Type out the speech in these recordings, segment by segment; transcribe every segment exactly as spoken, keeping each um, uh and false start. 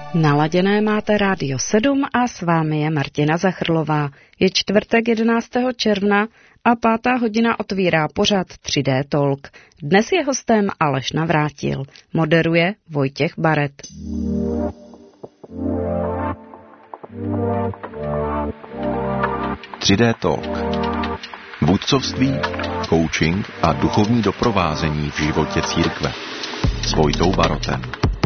Naladěné máte Rádio sedm a s vámi je Martina Zachrlová. Je čtvrtek jedenáctého června a pátá hodina otvírá pořad tři dé Talk. Dnes je hostem Aleš Navrátil. Moderuje Vojtěch Baret. tři dé Talk. Vůdcovství, coaching a duchovní doprovázení v životě církve. S Vojtou Barotem.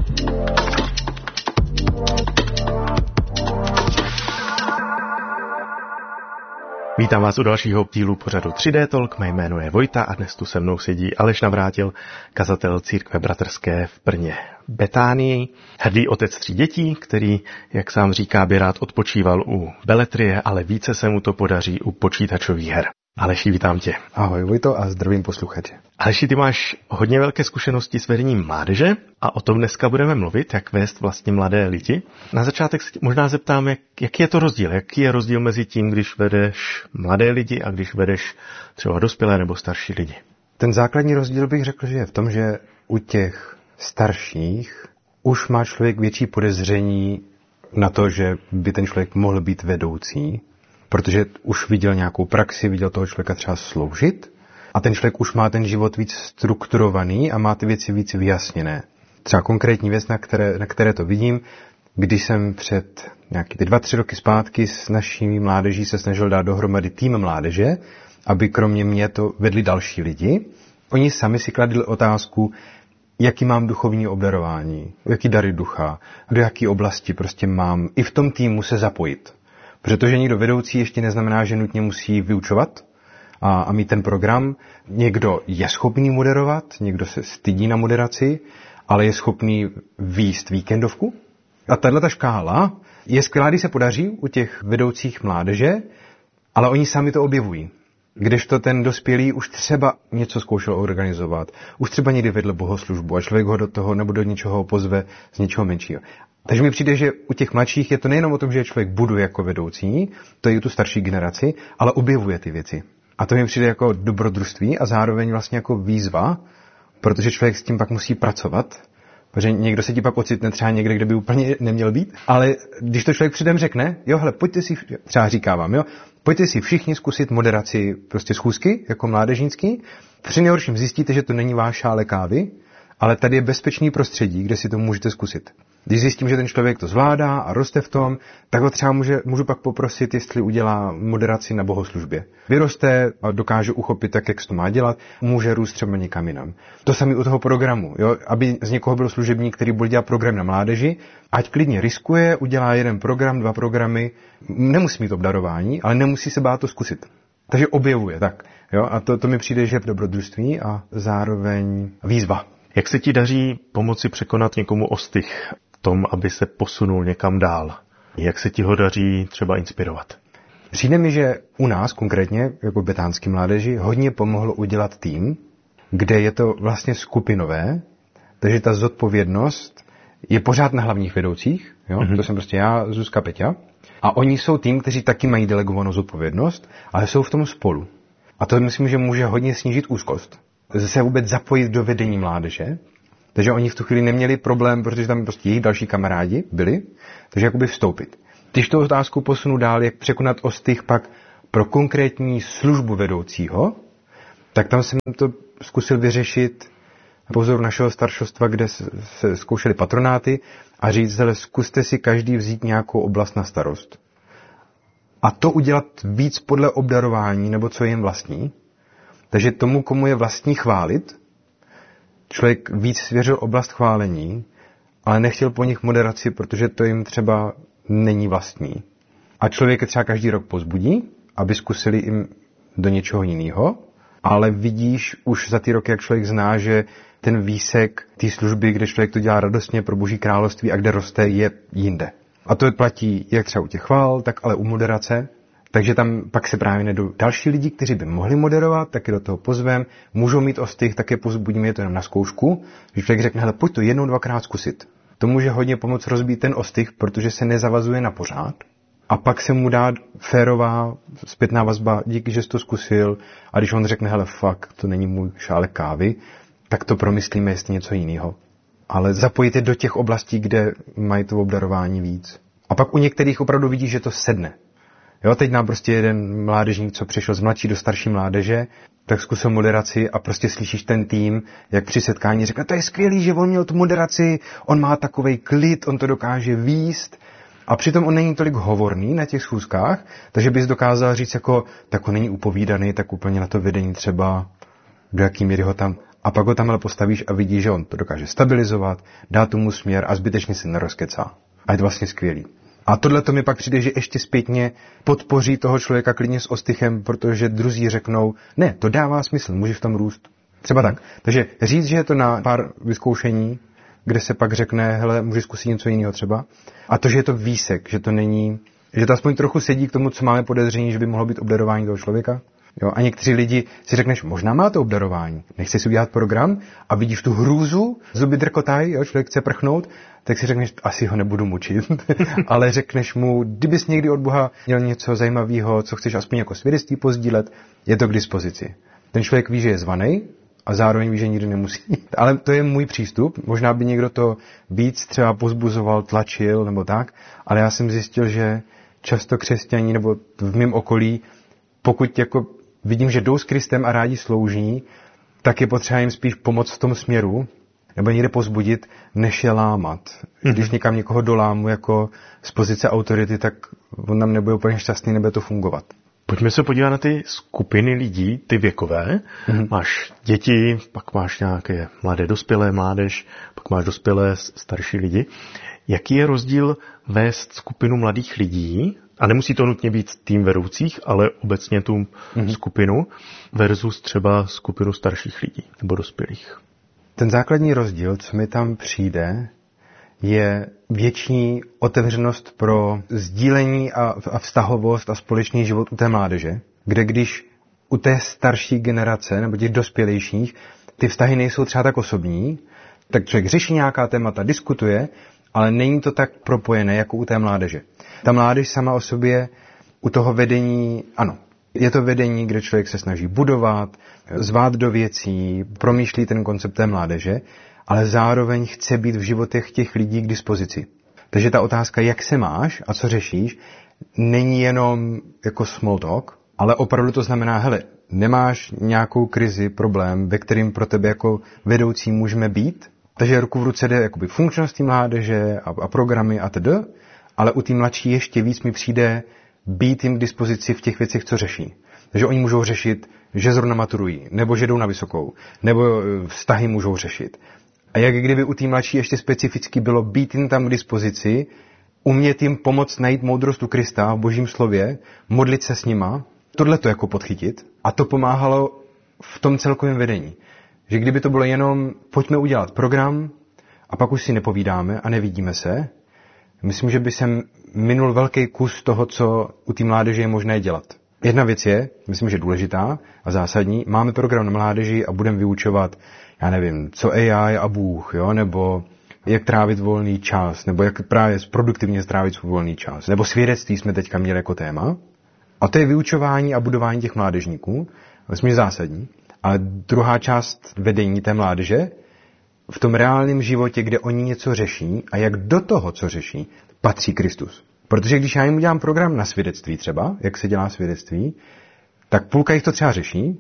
Vítám vás u dalšího dílu pořadu tři dé Talk. Mé jméno je Vojta a dnes tu se mnou sedí Aleš Navrátil, kazatel církve bratrské v Brně Betánii, hrdý otec tří dětí, který, jak sám říká, by rád odpočíval u beletrie, ale více se mu to podaří u počítačových her. Aleši, vítám tě. Ahoj Vojto a zdravím posluchače. Aleši, ty máš hodně velké zkušenosti s vedením mládeže a o tom dneska budeme mluvit, jak vést vlastně mladé lidi. Na začátek se možná zeptám, jak, jaký je to rozdíl, jaký je rozdíl mezi tím, když vedeš mladé lidi a když vedeš třeba dospělé nebo starší lidi. Ten základní rozdíl bych řekl, že je v tom, že u těch starších už má člověk větší podezření na to, že by ten člověk mohl být vedoucí, protože už viděl nějakou praxi, viděl toho člověka třeba sloužit a ten člověk už má ten život víc strukturovaný a má ty věci víc vyjasněné. Třeba konkrétní věc, na které, na které to vidím, když jsem před nějaký ty dva, tři roky zpátky s naší mládeží se snažil dát dohromady tým mládeže, aby kromě mě to vedli další lidi. Oni sami si kladli otázku, jaký mám duchovní obdarování, jaký dary ducha, do jaké oblasti prostě mám i v tom týmu se zapojit. Protože někdo vedoucí ještě neznamená, že nutně musí vyučovat a, a mít ten program. Někdo je schopný moderovat, někdo se stydí na moderaci, ale je schopný vést víkendovku. A tato škála je skvělá, když se podaří u těch vedoucích mládeže, ale oni sami to objevují. Kdežto ten dospělý už třeba něco zkoušel organizovat, už třeba někdy vedl bohoslužbu a člověk ho do toho nebo do něčeho pozve z něčeho menšího. Takže mi přijde, že u těch mladších je to nejenom o tom, že člověk buduje jako vedoucí, to je i tu starší generaci, ale objevuje ty věci. A to mi přijde jako dobrodružství a zároveň vlastně jako výzva, protože člověk s tím pak musí pracovat, protože někdo se ti pak ocitne třeba někde, kde by úplně neměl být, ale když to člověk předem řekne, jo, hele, pojďte si, třeba říká vám, jo, pojďte si všichni zkusit moderaci prostě schůzky, jako mládežnický, při nejhorším zjistíte, že to není váš šále kávy, ale tady je bezpečný prostředí, kde si to můžete zkusit. Když zjistím, že ten člověk to zvládá a roste v tom, tak ho třeba může, můžu pak poprosit, jestli udělá moderaci na bohoslužbě. Vyroste a dokáže uchopit tak, jak se to má dělat, může růst třeba někam jinam. To samé u toho programu, jo? Aby z někoho byl služebník, který bude dělat program na mládeži, ať klidně riskuje, udělá jeden program, dva programy, nemusí mít obdarování, ale nemusí se bát to zkusit. Takže objevuje, tak. Jo? A to, to mi přijde, že je dobrodružství a zároveň výzva. Jak se ti daří pomoci překonat někomu ostych v tom, aby se posunul někam dál? Jak se ti ho daří třeba inspirovat? Přijde mi, že u nás konkrétně, jako betánský mládeži, hodně pomohlo udělat tým, kde je to vlastně skupinové, takže ta zodpovědnost je pořád na hlavních vedoucích, jo? Mm-hmm. To jsem prostě já, Zuzka, Peťa, a oni jsou tým, kteří taky mají delegovanou zodpovědnost, ale jsou v tom spolu. A to myslím, že může hodně snížit úzkost. Se vůbec zapojit do vedení mládeže, takže oni v tu chvíli neměli problém, protože tam prostě jejich další kamarádi byli, takže jakoby vstoupit. Když tu otázku posunu dál, jak překonat ostych pak pro konkrétní službu vedoucího, tak tam jsem to zkusil vyřešit po vzoru našeho staršostva, kde se zkoušeli patronáty a říct, že zkuste si každý vzít nějakou oblast na starost. A to udělat víc podle obdarování, nebo co je jim vlastní. Takže tomu, komu je vlastní chválit, člověk víc svěřil oblast chválení, ale nechtěl po nich moderaci, protože to jim třeba není vlastní. A člověk je třeba každý rok pozbudí, aby zkusili jim do něčeho jiného, ale vidíš už za ty roky, jak člověk zná, že ten výsek té služby, kde člověk to dělá radostně pro Boží království a kde roste, je jinde. A to platí jak třeba u těch chvál, tak ale u moderace. Takže tam pak se právě nejdou další lidi, kteří by mohli moderovat, taky do toho pozvem, můžou mít ostych, také pozbudíme je to jenom na zkoušku. Když člověk řekne, hele, pojď to jednou, dvakrát zkusit. To může hodně pomoct rozbít ten ostych, protože se nezavazuje na pořád. A pak se mu dá férová zpětná vazba, díky, že jsi to zkusil. A když on řekne, hele, fakt, to není můj šálek kávy, tak to promyslíme, jestli něco jiného. ale zapojit je do těch oblastí, kde mají to obdarování víc. A pak u některých opravdu vidíš, že to sedne. Jo, teď nám prostě jeden mládežník, co přišel z mladší do starší mládeže, tak zkusil moderaci a prostě slyšíš ten tým, jak při setkání řekne, to je skvělý, že on měl tu moderaci, on má takovej klid, on to dokáže výst. A přitom on není tolik hovorný na těch schůzkách, takže bys dokázal říct jako, tak on není upovídaný, tak úplně na to vedení třeba, do jaký míry ho tam, a pak ho tamhle postavíš a vidíš, že on to dokáže stabilizovat, dá tomu směr a zbytečně se nerozkecá. A je to vlastně skvělý. A tohle to mi pak přijde, že ještě zpětně podpoří toho člověka klidně s ostychem, protože druzí řeknou, ne, to dává smysl, může v tom růst. Třeba tak. Takže říct, že je to na pár vyzkoušení, kde se pak řekne, hele, můžeš zkusit něco jiného třeba. A to, že je to výsek, že to není, že to aspoň trochu sedí k tomu, co máme podezření, že by mohlo být obdarování toho člověka. Jo? A někteří lidi si řekneš, možná má to obdarování, nechceš si udělat program a vidíš tu hrůzu, zuby drkotají, jo? Člověk chce prchnout, tak si řekneš, asi ho nebudu mučit. Ale řekneš mu, kdybys někdy od Boha měl něco zajímavého, co chceš aspoň jako svědectví pozdílet, je to k dispozici. Ten člověk ví, že je zvanej, a zároveň ví, že nikdy nemusí. Ale to je můj přístup. Možná by někdo to víc třeba pozbuzoval, tlačil nebo tak, ale já jsem zjistil, že často křesťaní nebo v mém okolí, pokud jako vidím, že jdou s Kristem a rádi slouží, tak je potřeba jim spíš pomoct v tom směru, nebo někde pozbudit, než je lámat. Mm-hmm. Když někam někoho dolámu jako z pozice autority, tak on tam nebude úplně šťastný, nebude to fungovat. Pojďme se podívat na ty skupiny lidí, ty věkové. Mm-hmm. Máš děti, pak máš nějaké mladé dospělé, mládež, pak máš dospělé starší lidi. Jaký je rozdíl vést skupinu mladých lidí, a nemusí to nutně být tým vedoucích, ale obecně tu mm-hmm. skupinu, versus třeba skupinu starších lidí nebo dospělých? Ten základní rozdíl, co mi tam přijde, je větší otevřenost pro sdílení a, a vztahovost a společný život u té mládeže, kde když u té starší generace nebo těch dospělejších ty vztahy nejsou třeba tak osobní, tak člověk řeší nějaká témata, diskutuje, ale není to tak propojené jako u té mládeže. Ta mládež sama o sobě u toho vedení, ano, je to vedení, kde člověk se snaží budovat, zvát do věcí, promýšlí ten koncept té mládeže, ale zároveň chce být v životech těch lidí k dispozici. Takže ta otázka, jak se máš a co řešíš, není jenom jako small talk, ale opravdu to znamená, hele, nemáš nějakou krizi, problém, ve kterým pro tebe jako vedoucí můžeme být, takže ruku v ruce jde jakoby funkčnost té mládeže a, a programy a td., ale u té mladší ještě víc mi přijde být jim k dispozici v těch věcech, co řeší. Takže oni můžou řešit, že zrovna maturují, nebo že jdou na vysokou, nebo vztahy můžou řešit. A jak kdyby u té mladší ještě specificky bylo být jim tam k dispozici, umět jim pomoct najít moudrost u Krista v Božím slově, modlit se s nima, tohle to jako podchytit. A to pomáhalo v tom celkovém vedení. Že kdyby to bylo jenom, pojďme udělat program a pak už si nepovídáme a nevidíme se, myslím, že by jsem minul velký kus toho, co u té mládeže je možné dělat. Jedna věc je, myslím, že důležitá a zásadní, máme program na mládeži a budeme vyučovat, já nevím, co A I a Bůh, jo, nebo jak trávit volný čas, nebo jak právě produktivně strávit svůj volný čas, nebo svědectví jsme teďka měli jako téma. A to je vyučování a budování těch mládežníků, myslím, že zásadní. A druhá část vedení té mládeže, v tom reálném životě, kde oni něco řeší a jak do toho, co řeší, patří Kristus. Protože když já jim udělám program na svědectví třeba, jak se dělá svědectví, tak půlka jich to třeba řeší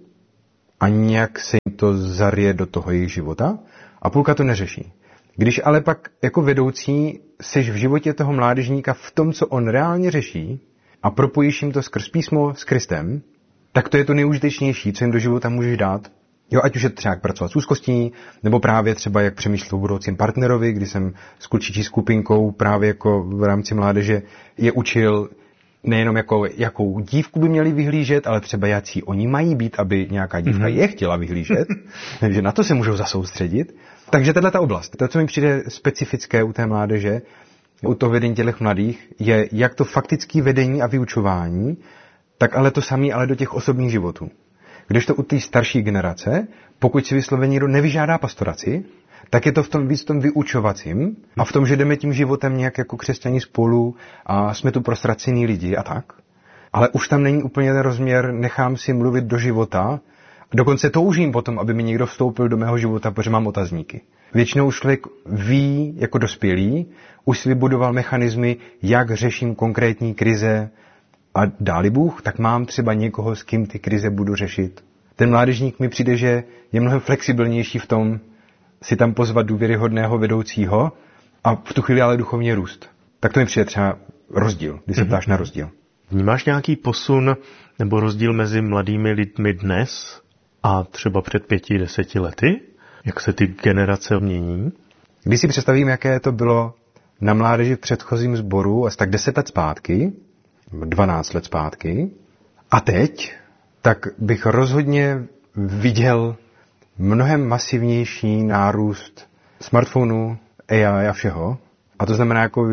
a nějak se jim to zarije do toho jejich života a půlka to neřeší. Když ale pak jako vedoucí seš v životě toho mládežníka v tom, co on reálně řeší a propojíš jim to skrz písmo s Kristem, tak to je to nejužitečnější, co jim do života můžeš dát. Jo, ať už je to třeba jak pracovat s úzkostí, nebo právě třeba jak přemýšlet o budoucím partnerovi, kdy jsem s klučičí skupinkou právě jako v rámci mládeže je učil nejenom jako, jakou dívku by měli vyhlížet, ale třeba jaký oni mají být, aby nějaká dívka mm-hmm. je chtěla vyhlížet, takže na to se můžou zasoustředit. Takže tato oblast, to, co mi přijde specifické u té mládeže, u toho vedení těch mladých, je jak to faktické vedení a vyučování, tak ale to samé, ale do těch osobních životů. Když to u té starší generace, pokud si vysloveně někdo nevyžádá pastoraci, tak je to v tom víc v tom vyučovacím a v tom, že jdeme tím životem nějak jako křesťaní spolu a jsme tu prostracený lidi a tak. Ale už tam není úplně ten rozměr, nechám si mluvit do života Dokonce toužím potom, aby mi někdo vstoupil do mého života, protože mám otazníky. Většinou člověk ví, jako dospělý, už si vybudoval mechanismy, jak řeším konkrétní krize a dáli Bůh, tak mám třeba někoho, s kým ty krize budu řešit. Ten mládežník mi přijde, že je mnohem flexibilnější v tom si tam pozvat důvěryhodného vedoucího a v tu chvíli ale duchovně růst. Tak to mi přijde třeba rozdíl, když se ptáš na rozdíl. Vnímáš nějaký posun nebo rozdíl mezi mladými lidmi dnes a třeba před pěti, deseti lety? Jak se ty generace mění? Když si představím, jaké to bylo na mládeži v předchozím sboru, asi tak deset let zpátky, dvanáct let zpátky, a teď, tak bych rozhodně viděl mnohem masivnější nárůst smartphonů, A I a všeho. A to znamená jako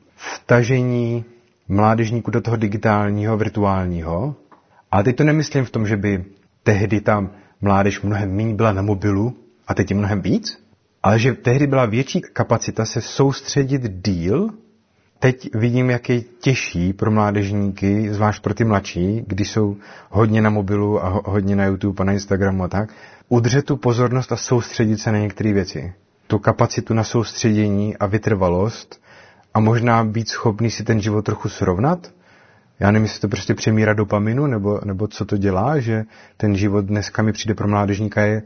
vtažení mládežníků do toho digitálního, virtuálního. A teď to nemyslím v tom, že by tehdy tam mládež mnohem méně byla na mobilu a teď je mnohem víc, ale že tehdy byla větší kapacita se soustředit díl. Teď vidím, jak je těžší pro mládežníky, zvlášť pro ty mladší, když jsou hodně na mobilu a hodně na YouTube a na Instagramu a tak, udržet tu pozornost a soustředit se na některé věci. Tu kapacitu na soustředění a vytrvalost a možná být schopný si ten život trochu srovnat. Já nevím, jestli to prostě přemíra dopaminu, nebo, nebo co to dělá, že ten život dneska mi přijde pro mládežníka je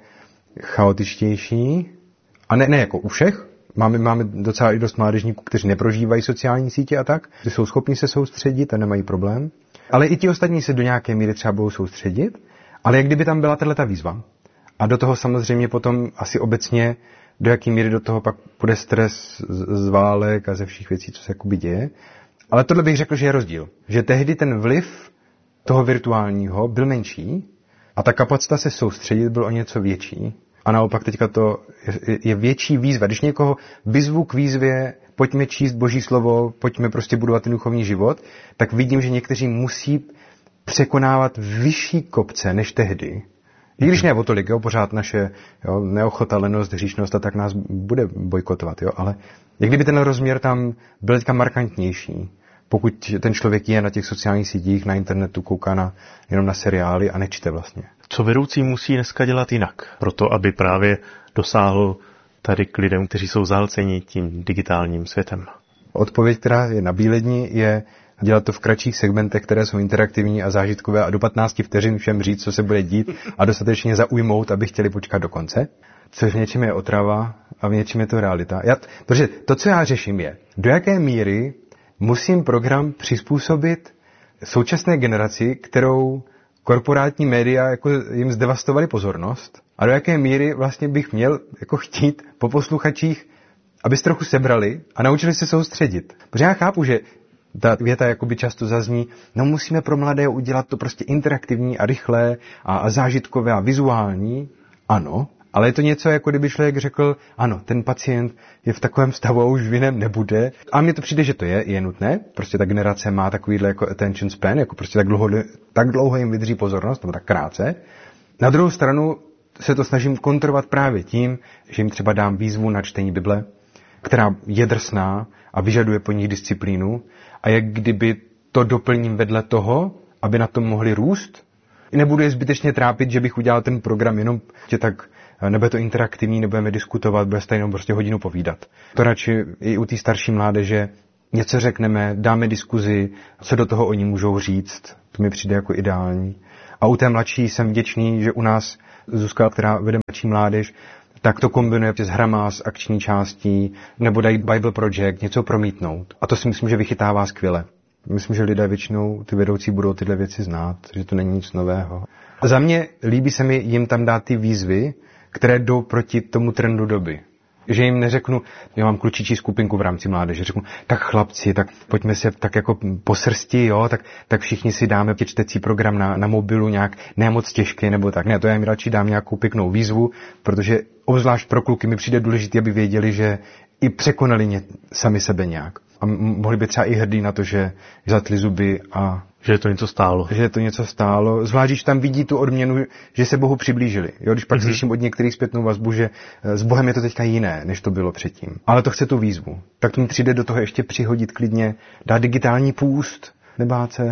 chaotičtější. A ne, ne jako u všech. Máme, máme docela i dost mládežníků, kteří neprožívají sociální sítě a tak, že jsou schopni se soustředit a nemají problém. Ale i ti ostatní se do nějaké míry třeba budou soustředit, ale jak kdyby tam byla tato výzva. A do toho samozřejmě potom asi obecně, do jaký míry do toho pak bude stres z válek a ze všech věcí, co se jakoby děje. Ale tohle bych řekl, že je rozdíl. Že tehdy ten vliv toho virtuálního byl menší a ta kapacita se soustředit byl o něco větší. A naopak teďka to je, je větší výzva. Když někoho vyzvu k výzvě, pojďme číst Boží slovo, pojďme prostě budovat ten duchovní život, tak vidím, že někteří musí překonávat vyšší kopce než tehdy. I když ne o tolik, jo, pořád naše jo, neochota, lenost, hříšnost a tak nás bude bojkotovat, jo, ale jak kdyby ten rozměr tam byl teďka markantnější. Pokud ten člověk je na těch sociálních sítích, na internetu, kouká na, jenom na seriály a nečte vlastně. Co vedoucí musí dneska dělat jinak? Proto, aby právě dosáhl tady k lidem, kteří jsou zahlceni tím digitálním světem. Odpověď, která je na bíledni, je dělat to v kratších segmentech, které jsou interaktivní a zážitkové a do patnácti vteřin všem říct, co se bude dít a dostatečně zaujmout, aby chtěli počkat do konce. Což v něčem je otrava a v něčem je to realita. Já, protože to, co já řeším, je, do jaké míry musím program přizpůsobit současné generaci, kterou korporátní média jako jim zdevastovaly pozornost, a do jaké míry vlastně bych měl jako chtít po posluchačích, aby se trochu sebrali a naučili se soustředit. Protože já chápu, že ta věta jakoby často zazní, no musíme pro mladé udělat to prostě interaktivní a rychlé a, a zážitkové a vizuální. Ano, ale je to něco, jako kdyby člověk řekl, ano, ten pacient je v takovém stavu a už v jiném nebude. A mně to přijde, že to je, je nutné. Prostě ta generace má takovýhle jako attention span, jako prostě tak dlouho, tak dlouho jim vydrží pozornost, nebo tak krátce. Na druhou stranu se to snažím kontrolovat právě tím, že jim třeba dám výzvu na čtení Bible, která je drsná a vyžaduje po nich disciplínu. A jak kdyby to doplním vedle toho, aby na tom mohli růst. Nebudu je zbytečně trápit, že bych udělal ten program jenom, že tak nebude to interaktivní, nebudeme diskutovat, bude se jenom prostě hodinu povídat. To radši i u té starší mládeže něco řekneme, dáme diskuzi, co do toho oni můžou říct. To mi přijde jako ideální. A u té mladší jsem vděčný, že u nás Zuzka, která vede mladší mládež, tak to kombinuje s hrama, s akční částí, nebo dají Bible Project, něco promítnout. A to si myslím, že vychytává skvěle. Myslím, že lidé většinou, ty vedoucí, budou tyhle věci znát, že to není nic nového. A za mě líbí se mi jim tam dát ty výzvy, které jdou proti tomu trendu doby. Že jim neřeknu, já mám klučičí skupinku v rámci mládeže, řeknu, tak chlapci, tak pojďme se tak jako po srsti, jo, tak, tak všichni si dáme čtecí program na, na mobilu nějak ne moc těžký, nebo tak. Ne, to já jim radši dám nějakou pěknou výzvu, protože obzvlášť pro kluky mi přijde důležité, aby věděli, že i překonali ně, sami sebe nějak. A mohli by třeba i hrdí na to, že zatli zuby a že je to něco stálo. Že je to něco stálo. Zvlášť, když tam vidí tu odměnu, že se Bohu přiblížili. Jo, když pak mm-hmm. slyším od některých zpětnou vazbu, že s Bohem je to teďka jiné, než to bylo předtím. Ale to chce tu výzvu. Tak to mi přijde do toho ještě přihodit klidně, dát digitální půst, nebát se.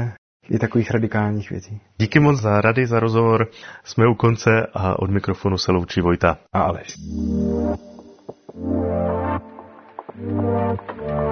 i takových radikálních věcí. Díky moc za rady, za rozhovor. Jsme u konce a od mikrofonu se loučí Vojta a Aleš.